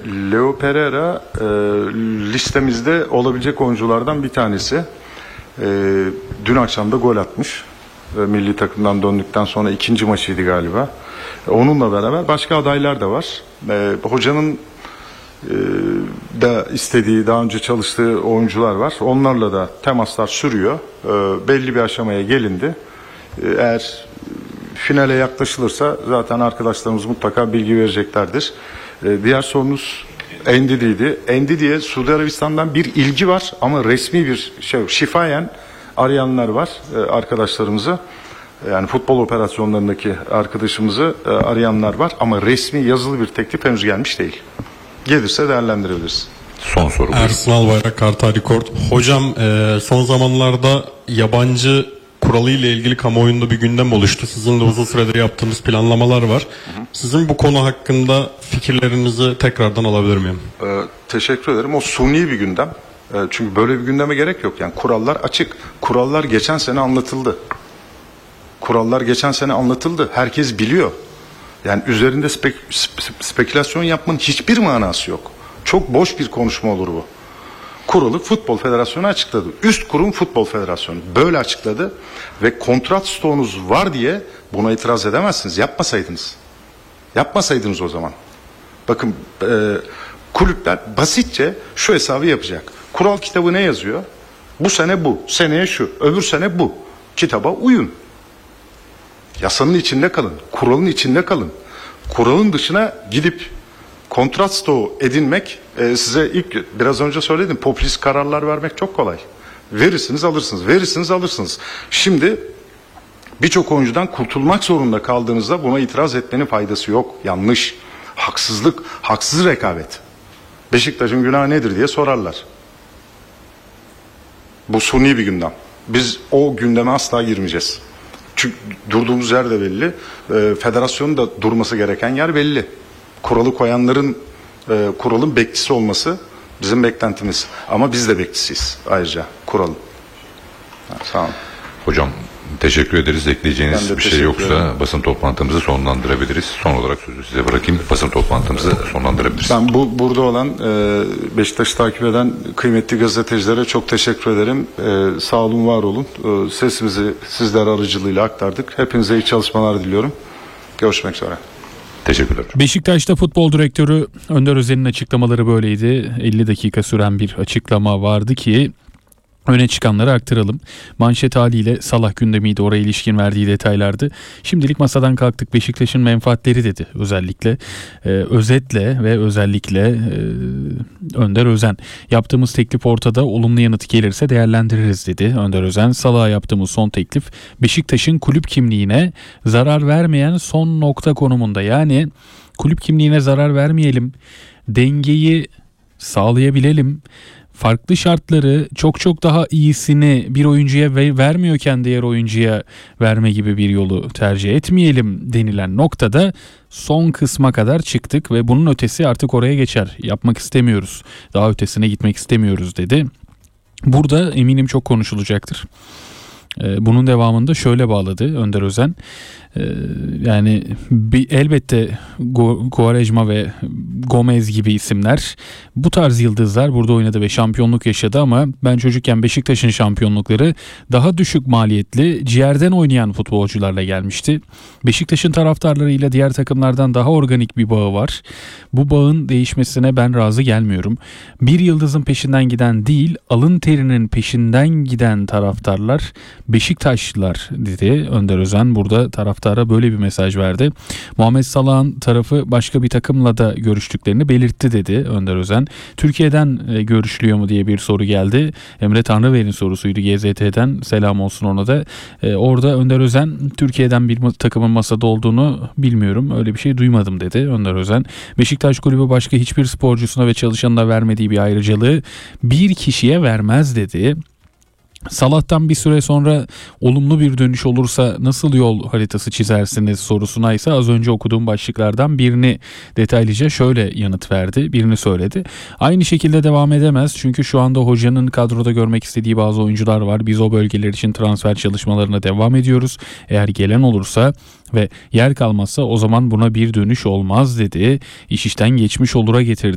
Leo Pereira listemizde olabilecek oyunculardan bir tanesi. Dün akşam da gol atmış. Milli takımdan döndükten sonra ikinci maçıydı galiba. Onunla beraber başka adaylar da var. Hocanın da istediği, daha önce çalıştığı oyuncular var. Onlarla da temaslar sürüyor. Belli bir aşamaya gelindi. Eğer finale yaklaşılırsa zaten arkadaşlarımız mutlaka bilgi vereceklerdir. Diğer sorunuz Endidi'ydi. Endidi'ye Suudi Arabistan'dan bir ilgi var ama resmi bir şifayen arayanlar var arkadaşlarımızı. Yani futbol operasyonlarındaki arkadaşımızı arayanlar var ama resmi yazılı bir teklif henüz gelmiş değil. Gelirse değerlendirebiliriz. Son soru. Ersin Albayrak, Kartal Rekord. Hocam son zamanlarda yabancı kuralı ile ilgili kamuoyunda bir gündem oluştu. Sizin de uzun süredir yaptığınız planlamalar var. Sizin bu konu hakkında fikirlerinizi tekrardan alabilir miyim? Teşekkür ederim. O suni bir gündem. Çünkü böyle bir gündeme gerek yok. Yani kurallar açık. Kurallar geçen sene anlatıldı. Kurallar geçen sene anlatıldı. Herkes biliyor. Yani üzerinde spekülasyon yapmanın hiçbir manası yok. Çok boş bir konuşma olur bu. Kuralı Futbol Federasyonu açıkladı. Üst kurum Futbol Federasyonu böyle açıkladı ve kontrat stoğunuz var diye buna itiraz edemezsiniz. Yapmasaydınız. Yapmasaydınız o zaman. Bakın kulüpler basitçe şu hesabı yapacak. Kural kitabı ne yazıyor? Bu sene bu, seneye şu, öbür sene bu. Kitaba uyun. Yasanın içinde kalın, kuralın içinde kalın. Kuralın dışına gidip kontrat stoğu edinmek size ilk biraz önce söyledim, popülist kararlar vermek çok kolay. Verirsiniz alırsınız, verirsiniz alırsınız. Şimdi birçok oyuncudan kurtulmak zorunda kaldığınızda buna itiraz etmenin faydası yok. Yanlış, haksızlık, haksız rekabet. Beşiktaş'ın günahı nedir diye sorarlar. Bu suni bir gündem. Biz o gündeme asla girmeyeceğiz. Çünkü durduğumuz yer de belli. Federasyonun da durması gereken yer belli. Kuralı koyanların kuralın bekçisi olması bizim beklentimiz. Ama biz de bekçisiyiz ayrıca kuralın. Sağ olun. Hocam teşekkür ederiz. Ekleyeceğiniz bir şey yoksa basın toplantımızı sonlandırabiliriz. Son olarak sözü size bırakayım. Basın toplantımızı sonlandırabiliriz. Ben burada olan Beşiktaş'ı takip eden kıymetli gazetecilere çok teşekkür ederim. Sağ olun, var olun. Sesimizi sizler aracılığıyla aktardık. Hepinize iyi çalışmalar diliyorum. Görüşmek üzere. Teşekkürler. Beşiktaş'ta futbol direktörü Önder Özen'in açıklamaları böyleydi. 50 dakika süren bir açıklama vardı ki öne çıkanları aktaralım. Manşet haliyle Salah gündemiydi, oraya ilişkin verdiği detaylardı. Şimdilik masadan kalktık, Beşiktaş'ın menfaatleri dedi özellikle. Özetle ve özellikle Önder Özen. Yaptığımız teklif ortada, olumlu yanıt gelirse değerlendiririz dedi Önder Özen. Salah'a yaptığımız son teklif Beşiktaş'ın kulüp kimliğine zarar vermeyen son nokta konumunda. Yani kulüp kimliğine zarar vermeyelim, dengeyi sağlayabilelim, farklı şartları çok daha iyisini bir oyuncuya vermiyorken diğer oyuncuya verme gibi bir yolu tercih etmeyelim denilen noktada son kısma kadar çıktık ve bunun ötesi artık oraya geçer. Yapmak istemiyoruz. Daha ötesine gitmek istemiyoruz dedi. Burada eminim çok konuşulacaktır. Bunun devamında şöyle bağladı Önder Özen. Yani elbette Quaresma ve Gomez gibi isimler bu tarz yıldızlar burada oynadı ve şampiyonluk yaşadı ama ben çocukken Beşiktaş'ın şampiyonlukları daha düşük maliyetli, ciğerden oynayan futbolcularla gelmişti. Beşiktaş'ın taraftarlarıyla diğer takımlardan daha organik bir bağı var. Bu bağın değişmesine ben razı gelmiyorum. Bir yıldızın peşinden giden değil, alın terinin peşinden giden taraftarlar Beşiktaşlılar dedi Önder Özen. Burada taraftara böyle bir mesaj verdi. Muhammed Salah'ın tarafı başka bir takımla da görüştüklerini belirtti dedi Önder Özen. Türkiye'den görüşülüyor mu diye bir soru geldi. Emre Tanrıver'in sorusuydu GZT'den. Selam olsun ona da. Orada Önder Özen Türkiye'den bir takımın masada olduğunu bilmiyorum. Öyle bir şey duymadım dedi Önder Özen. Beşiktaş kulübü başka hiçbir sporcusuna ve çalışanına vermediği bir ayrıcalığı bir kişiye vermez dedi. Salah'tan bir süre sonra olumlu bir dönüş olursa nasıl yol haritası çizersiniz sorusuna ise az önce okuduğum başlıklardan birini detaylıca şöyle yanıt verdi. Birini söyledi. Aynı şekilde devam edemez çünkü şu anda hocanın kadroda görmek istediği bazı oyuncular var. Biz o bölgeler için transfer çalışmalarına devam ediyoruz. Eğer gelen olursa ve yer kalmazsa o zaman buna bir dönüş olmaz dedi. İş işten geçmiş olura getirdi.